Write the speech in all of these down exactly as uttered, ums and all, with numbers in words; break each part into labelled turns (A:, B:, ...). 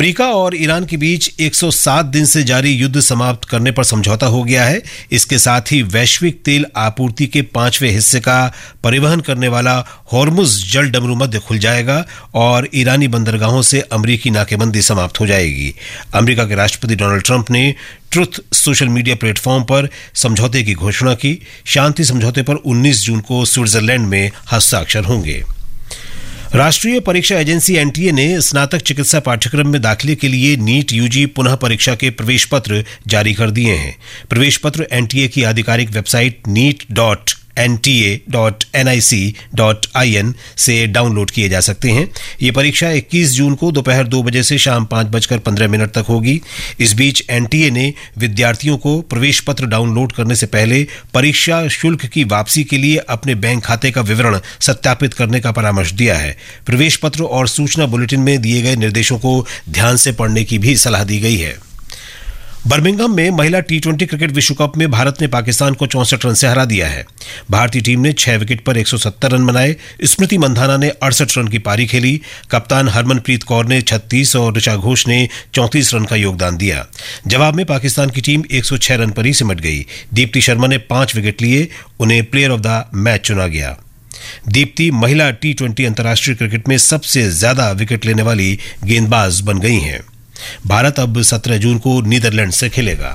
A: America और Iran के बीच एक सौ सात दिन से जारी युद्ध समाप्त करने पर समझौता हो गया है। इसके साथ ही वैश्विक तेल आपूर्ति के पांचवें हिस्से का परिवहन करने वाला हॉर्मुज जल डमरू मध्य खुल जाएगा और ईरानी बंदरगाहों से अमेरिकी नाकेबंदी समाप्त हो जाएगी। अमेरिका के राष्ट्रपति डोनाल्ड ट्रंप ने ट्रुथ सोशल मीडिया प्लेटफॉर्म पर समझौते की घोषणा की। शांति समझौते पर उन्नीस जून को स्विट्जरलैंड में हस्ताक्षर होंगे। राष्ट्रीय परीक्षा एजेंसी एनटीए ने स्नातक चिकित्सा पाठ्यक्रम में दाखिले के लिए नीट यूजी पुनः परीक्षा के प्रवेश पत्र जारी कर दिए हैं। प्रवेश पत्र एनटीए की आधिकारिक website NEET dot N T A dot N I C dot I N से डाउनलोड किए जा सकते हैं। ये परीक्षा इक्कीस जून को दोपहर दो बजे से शाम पाँच बजकर पंद्रह मिनट तक होगी। इस बीच एनटीए ने विद्यार्थियों को प्रवेश पत्र डाउनलोड करने से पहले परीक्षा शुल्क की वापसी के लिए अपने बैंक खाते का विवरण सत्यापित करने का परामर्श दिया है। प्रवेश पत्र और सूचना बुलेटिन में दिए गए निर्देशों को ध्यान से पढ़ने की भी सलाह दी गई है। बर्मिंघम में महिला टी ट्वेंटी क्रिकेट विश्व कप में भारत ने पाकिस्तान को चौंसठ रन से हरा दिया है। भारतीय टीम ने छह विकेट पर एक सौ सत्तर रन बनाए। स्मृति मंधाना ने अड़सठ रन की पारी खेली। कप्तान हरमनप्रीत कौर ने छत्तीस और ऋचा घोष ने चौंतीस रन का योगदान दिया। जवाब में पाकिस्तान की टीम एक सौ छह रन पर ही सिमट गई। दीप्ति शर्मा ने पांच विकेट लिए। उन्हें प्लेयर ऑफ द मैच चुना गया। दीप्ति महिला टी ट्वेंटी अंतर्राष्ट्रीय क्रिकेट में सबसे ज्यादा विकेट लेने वाली गेंदबाज बन गई हैं। भारत अब सत्रह जून को नीदरलैंड से खेलेगा।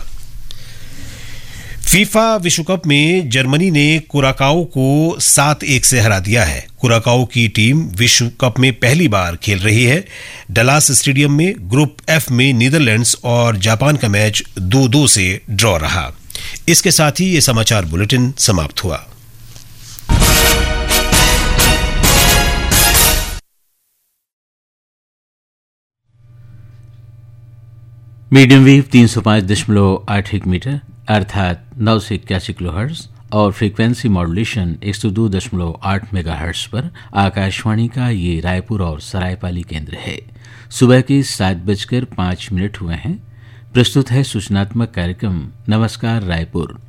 A: फीफा विश्व कप में जर्मनी ने कुराकाओ को सात एक से हरा दिया है। कुराकाओ की टीम विश्व कप में पहली बार खेल रही है। डलास स्टेडियम में ग्रुप एफ में नीदरलैंड्स और जापान का मैच दो दो से ड्रॉ रहा। इसके साथ ही ये समाचार बुलेटिन समाप्त हुआ।
B: मीडियम वेव तीन सौ पाँच दशमलव आठ एक मीटर अर्थात नौ से इक्यासी किलो हर्ट्ज और फ्रीक्वेंसी मॉड्यूलेशन एक सौ दो दशमलव आठ मेगा हर्ट्ज पर आकाशवाणी का ये रायपुर और सरायपाली केंद्र है। सुबह के सात बजकर पाँच मिनट हुए हैं। प्रस्तुत है सूचनात्मक कार्यक्रम नमस्कार रायपुर।